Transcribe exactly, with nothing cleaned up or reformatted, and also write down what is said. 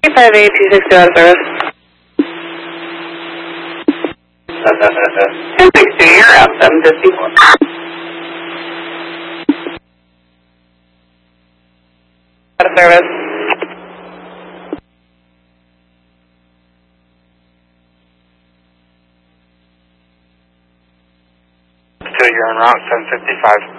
five eight two six two out of service. ten six two, you're out seven fifty-four. Out of service. Still, you're en route, seven fifty-five.